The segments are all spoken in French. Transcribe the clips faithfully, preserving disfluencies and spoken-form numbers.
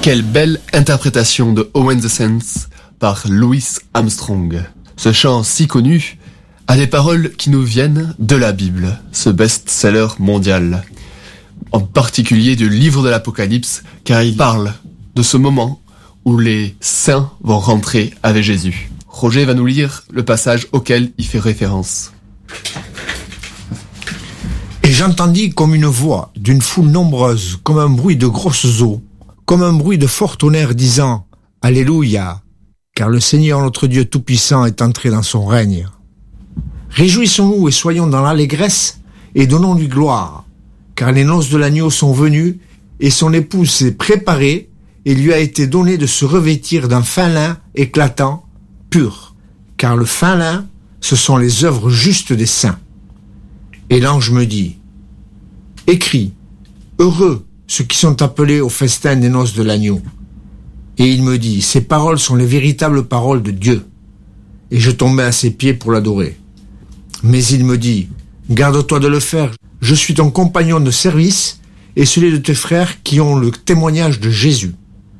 Quelle belle interprétation de Owen the Saints par Louis Armstrong. Ce chant si connu a des paroles qui nous viennent de la Bible, ce best-seller mondial. En particulier du livre de l'Apocalypse, car il parle de ce moment où les saints vont rentrer avec Jésus. Roger va nous lire le passage auquel il fait référence. Et j'entendis comme une voix d'une foule nombreuse, comme un bruit de grosses eaux, comme un bruit de fort tonnerre disant « Alléluia !» car le Seigneur notre Dieu Tout-Puissant est entré dans son règne. Réjouissons-nous et soyons dans l'allégresse et donnons-lui gloire, car les noces de l'agneau sont venues et son épouse s'est préparée et lui a été donné de se revêtir d'un fin lin éclatant, pur, car le fin lin, ce sont les œuvres justes des saints. Et l'ange me dit « Écris, heureux ceux qui sont appelés au festin des noces de l'agneau. » Et il me dit « Ces paroles sont les véritables paroles de Dieu. » Et je tombai à ses pieds pour l'adorer. Mais il me dit « Garde-toi de le faire, je suis ton compagnon de service et celui de tes frères qui ont le témoignage de Jésus.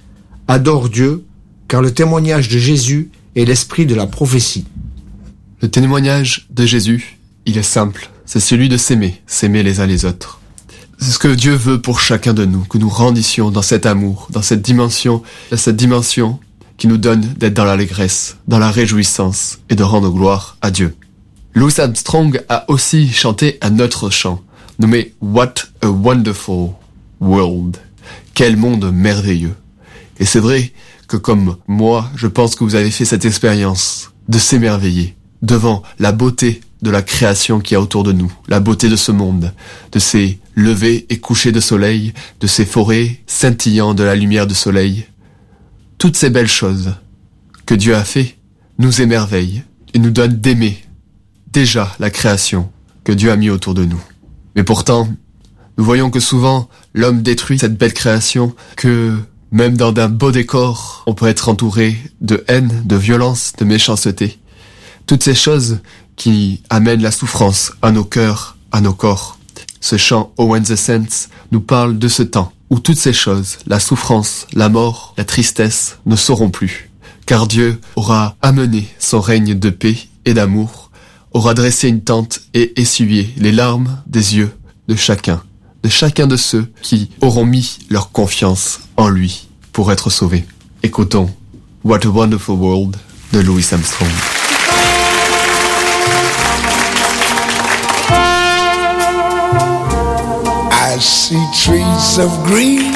Adore Dieu, car le témoignage de Jésus est l'esprit de la prophétie. » Le témoignage de Jésus, il est simple, c'est celui de s'aimer, s'aimer les uns les autres. C'est ce que Dieu veut pour chacun de nous, que nous grandissions dans cet amour, dans cette dimension, dans cette dimension qui nous donne d'être dans l'allégresse, dans la réjouissance et de rendre gloire à Dieu. Louis Armstrong a aussi chanté un autre chant, nommé « What a Wonderful World ». Quel monde merveilleux. Et c'est vrai que comme moi, je pense que vous avez fait cette expérience de s'émerveiller devant la beauté de la création qui est autour de nous, la beauté de ce monde, de ces levers et couchers de soleil, de ces forêts scintillant de la lumière du soleil. Toutes ces belles choses que Dieu a fait nous émerveillent et nous donnent d'aimer déjà la création que Dieu a mis autour de nous. Mais pourtant, nous voyons que souvent l'homme détruit cette belle création, que même dans d'un beau décor, on peut être entouré de haine, de violence, de méchanceté. Toutes ces choses qui amènent la souffrance à nos cœurs, à nos corps. Ce chant Owen the Saints nous parle de ce temps où toutes ces choses, la souffrance, la mort, la tristesse, ne seront plus. Car Dieu aura amené son règne de paix et d'amour, aura dressé une tente et essuyé les larmes des yeux de chacun, de chacun de ceux qui auront mis leur confiance en lui pour être sauvés. Écoutons What a Wonderful World de Louis Armstrong. I see trees of green,